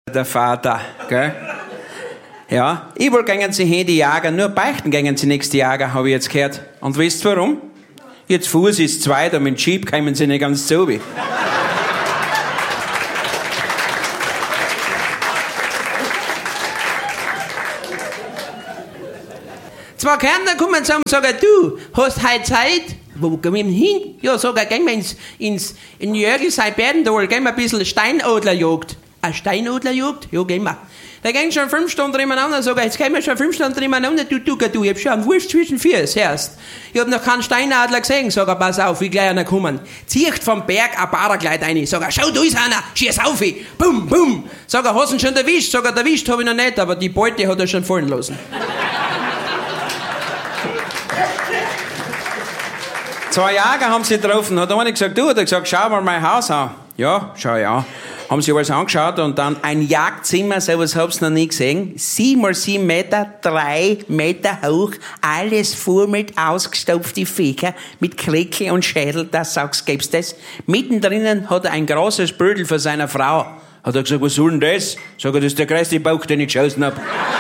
der Vater, gell? Ja, überall gehen sie hin, die Jager, nur beichten gehen sie nächste Jager, habe ich jetzt gehört. Und wisst ihr warum? Jetzt Fuß ist zweit und mit dem Jeep kommen sie nicht ganz zu. Zwei Kärntner kommen zusammen und sagen, du, hast heute Zeit? Wo gehen wir hin? Ja, gehen wir in Jörgl, sein Berdendal, gehen wir ein bisschen Steinadlerjagd. Eine Steinadlerjagd? Ja, gehen wir. Da gehen schon 5 Stunden nebeneinander, jetzt gehen wir schon 5 Stunden nebeneinander, du, ich hab schon einen Wurst zwischen Füßen, hörst. Ich hab noch keinen Steinadler gesehen, pass auf, wie gleich einer kommen. Zieht vom Berg ein Paragleit rein, schau, da ist einer, schieß auf, bum, bum. Hast du ihn schon erwischt? Erwischt hab ich noch nicht, aber die Beute hat er schon fallen lassen. 2 Jäger haben sie getroffen, hat einer gesagt, hat er gesagt, schau mal mein Haus an. Ja, schau ich an. Haben sie alles angeschaut und dann ein Jagdzimmer, sowas hab's noch nie gesehen. 7 mal 7 Meter, 3 Meter hoch, alles voll mit ausgestopften Viecher, mit Kleckel und Schädel, das sagst, gibt's das. Mittendrin hat er ein großes Bödel für seine Frau. Hat er gesagt, was soll denn das? Sag ich, das ist der größte Bauch, den ich geschossen hab.